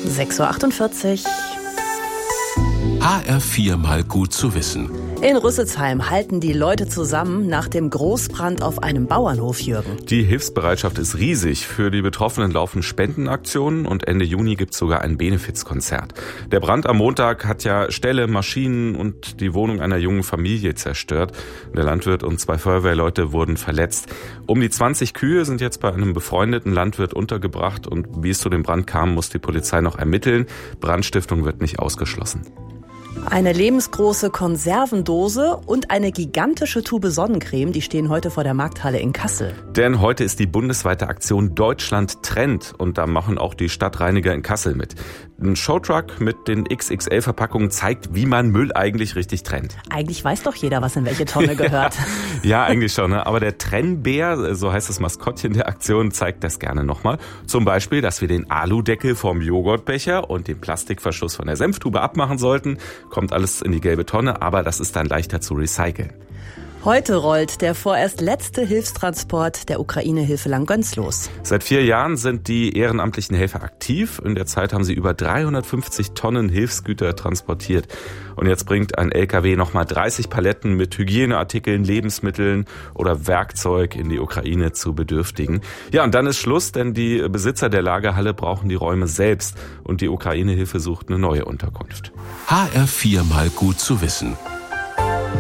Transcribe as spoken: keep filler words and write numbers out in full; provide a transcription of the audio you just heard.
sechs Uhr achtundvierzig. H R vier mal gut zu wissen. In Rüsselsheim halten die Leute zusammen nach dem Großbrand auf einem Bauernhof, Jürgen. Die Hilfsbereitschaft ist riesig. Für die Betroffenen laufen Spendenaktionen und Ende Juni gibt es sogar ein Benefizkonzert. Der Brand am Montag hat ja Ställe, Maschinen und die Wohnung einer jungen Familie zerstört. Der Landwirt und zwei Feuerwehrleute wurden verletzt. Um die zwanzig Kühe sind jetzt bei einem befreundeten Landwirt untergebracht und wie es zu dem Brand kam, muss die Polizei noch ermitteln. Brandstiftung wird nicht ausgeschlossen. Eine lebensgroße Konservendose und eine gigantische Tube Sonnencreme, die stehen heute vor der Markthalle in Kassel. Denn heute ist die bundesweite Aktion Deutschland trennt und da machen auch die Stadtreiniger in Kassel mit. Ein Showtruck mit den X X L-Verpackungen zeigt, wie man Müll eigentlich richtig trennt. Eigentlich weiß doch jeder, was in welche Tonne gehört. Ja, eigentlich schon, ne? Aber der Trennbär, so heißt das Maskottchen der Aktion, zeigt das gerne nochmal. Zum Beispiel, dass wir den Aludeckel vom Joghurtbecher und den Plastikverschluss von der Senftube abmachen sollten. Kommt alles in die gelbe Tonne, aber das ist dann leichter zu recyceln. Heute rollt der vorerst letzte Hilfstransport der Ukraine-Hilfe Langgöns los. Seit vier Jahren sind die ehrenamtlichen Helfer aktiv. In der Zeit haben sie über dreihundertfünfzig Tonnen Hilfsgüter transportiert. Und jetzt bringt ein L K W nochmal dreißig Paletten mit Hygieneartikeln, Lebensmitteln oder Werkzeug in die Ukraine zu Bedürftigen. Ja, und dann ist Schluss, denn die Besitzer der Lagerhalle brauchen die Räume selbst. Und die Ukraine-Hilfe sucht eine neue Unterkunft. H R vier mal gut zu wissen.